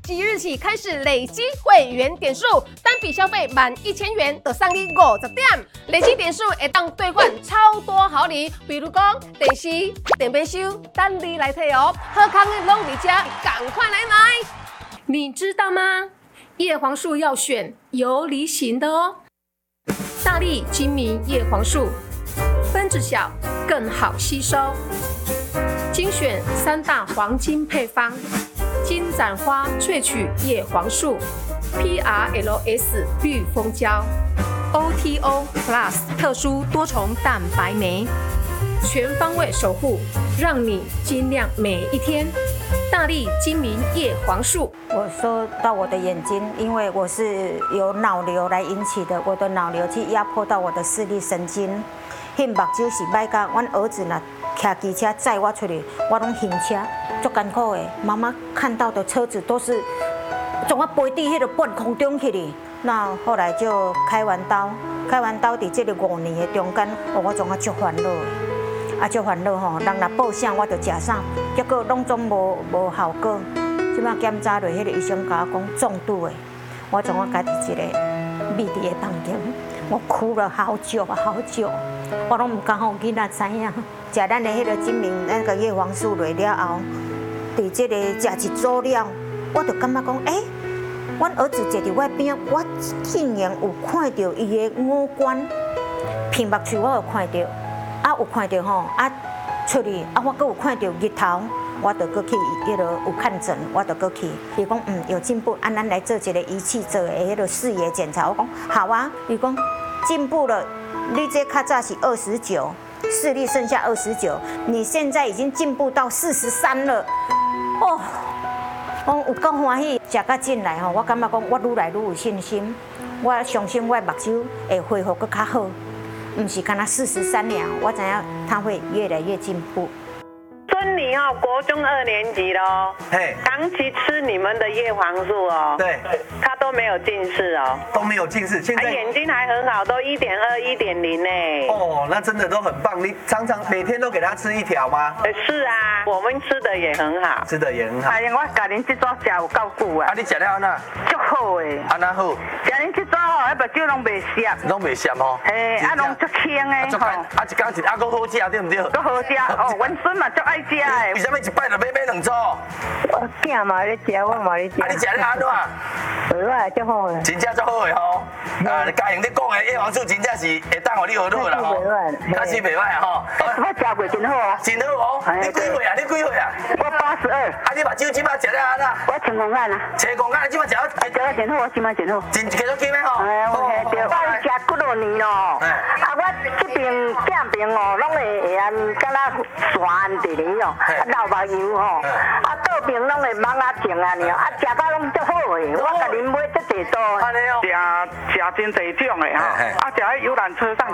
即日起开始累积会员点数，单笔消费满1000元就送你50点，累积点数会当兑换超多好礼，比如讲电视、电冰箱，等你来退哦。好康的拢伫这，赶快来买！你知道吗？叶黄素要选有梨型的哦。大力精明叶黄素，分子小，更好吸收。精选3大黄金配方：金盏花萃取叶黄素、PRLS 绿蜂胶、OTO Plus 特殊多重蛋白酶，全方位守护，让你晶亮每一天。大力精明叶黄素。 我说到我的眼睛，因为我是由脑瘤来引起的，我的脑瘤去压迫到我的视力神经。迄目睭是歹到，阮儿子若骑机车载我出去，我拢晕车，足艰苦的。妈妈看到的车子都是从我飞伫迄个半空中去哩。那后来就开完刀伫这个5年的中间，我总啊足烦恼的。足烦恼吼，人若报啥我就食啥，结果拢总无效果。即摆检查落，迄个医生甲我讲中毒的，我从我家己一个秘伫的当中，我哭了好久好久，我拢唔敢互囡仔知影。食咱的迄个精明那个叶黄素落了后，伫这个食一组了，我就感觉讲，阮儿子坐伫我边，我竟然有看到伊的五官，屏目处我有看到。有看到吼，出去我阁有看到日头，我就阁去迄个有看诊，我就阁去。伊讲有进步，咱来做一个仪器做的迄个视野检查。我讲好啊，伊讲进步了，你这较早是29，视力剩下29，你现在已经进步到43了。哦，我有够欢喜，食到进来吼，我感觉讲我愈来愈有信心，我相信我目睭会恢复阁较好。不是干那43年，我知影他会越来越进步。 孙女哦，国中2年级喽，长期吃你们的叶黄素哦， 对， 她都没有近视哦， 都没有近视，现在眼睛还很好，都1.2、1.0呢。 哦，那真的都很棒。你常常每天都给他吃1条吗？ 是啊，我们吃的也很好， 吃的也很好。 哎呀，我家恁这组食有够久啊。 你食了安那？ 足好诶。 安那好？ 食恁这组吼，迄目睭拢袂涩。 拢袂涩哦。 拢足轻诶。 足轻，一工一还阁好食，对唔对？ 阁好食哦，阮孙嘛足爱食诶。 为什么一摆就买2组？ 我囝嘛咧食，我嘛咧食。 你食了安怎？ 好啊，足好诶。 真正足好诶吼！嘉颖你讲诶叶黄素真正是会当互你好好啦吼。开始袂歹吼。 我食过真好啊。 真好哦。你几岁啊？ 我82。 你目睭即摆食了安怎？ 我青光眼啊。 青光眼即摆食了真好，即摆真好。 真继续金诶吼。 对，我食几多年咯。我这边镜边哦，拢会敢若酸地哩哦，流目油吼，倒边拢会芒啊净啊呢，食到拢足好诶，我甲恁买足济多。 安尼哦。 食真济种诶哈，食迄游览车上